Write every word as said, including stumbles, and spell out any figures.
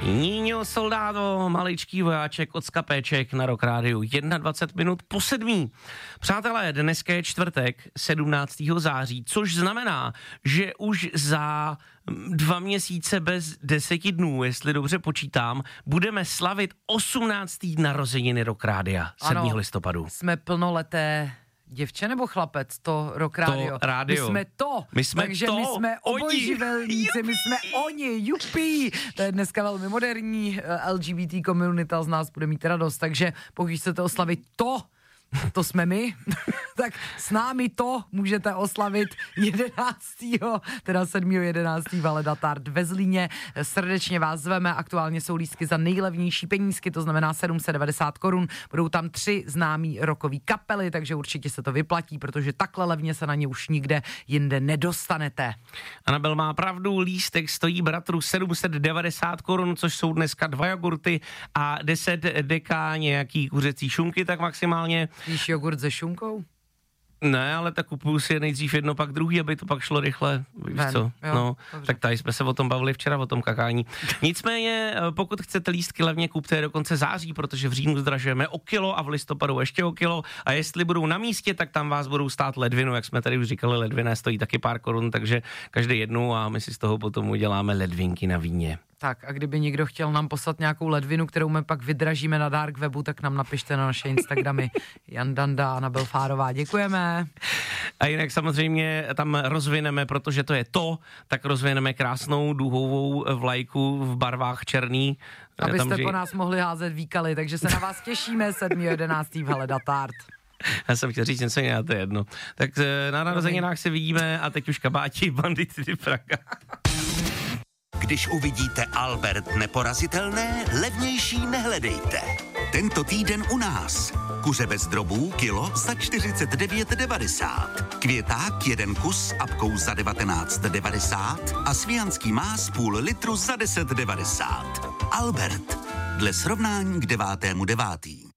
Niño Soldado, maličký vojáček od Skapéček na Rock Rádiu, dvacet jedna minut po sedmý. Přátelé, dneska je čtvrtek, sedmnáctého září, což znamená, že už za dva měsíce bez deseti dnů, jestli dobře počítám, budeme slavit osmnáctý narozeniny Rock Rádia, sedmého listopadu. Jsme plnoleté děvče nebo chlapec, to Rock Rádio. To rádio. My jsme to. My jsme takže to. my jsme obojživelníci, my jsme oni, jupí. To je dneska velmi moderní, L G B T komunita z nás bude mít radost, takže pokud chcete oslavit to, to jsme my, tak s námi to můžete oslavit jedenáctého teda sedmého jedenáctého Valeda Tart ve Zlíně. Srdečně vás zveme, aktuálně jsou lístky za nejlevnější penízky, to znamená sedm set devadesát korun. Budou tam tři známý rockový kapely, takže určitě se to vyplatí, protože takhle levně se na ně už nikde jinde nedostanete. Anabel má pravdu, lístek stojí bratru sedm set devadesát korun, což jsou dneska dva jogurty a deset deka nějaký kuřecí šunky, tak maximálně. Jíš jogurt se šunkou? Ne, ale tak kupuju si je nejdřív jedno, pak druhý, aby to pak šlo rychle, víš Ven, co, jo, no, dobře. tak tady jsme se o tom bavili včera, o tom kakání. Nicméně, pokud chcete lístky levně, kupte je do konce září, protože v říjnu zdražujeme o kilo a v listopadu ještě o kilo a jestli budou na místě, tak tam vás budou stát ledvinu, jak jsme tady už říkali, ledviné stojí taky pár korun, takže každý jednu a my si z toho potom uděláme ledvinky na víně. Tak a kdyby někdo chtěl nám poslat nějakou ledvinu, kterou my pak vydražíme na dark webu, tak nám napište na naše Instagramy. Jan Danda, Anabel Fárová, děkujeme. A jinak samozřejmě tam rozvineme, protože to je to, tak rozvineme krásnou duhovou vlajku v barvách černý. Abyste tam, že... po nás mohli házet výkaly, takže se na vás těšíme sedmého jedenáctého v Valeda Tart. Já jsem chtěl říct něco jiného, to je jedno. Tak na narozeninách se vidíme a teď už kabáti Bandity Praga. Když uvidíte Albert neporazitelné, levnější nehledejte. Tento týden u nás. Kuře bez drobů kilo za čtyřicet devět devadesát. Květák jeden kus s apkou za devatenáct devadesát a svijanský más půl litru za deset devadesát. Albert. Dle srovnání k devátému devátý.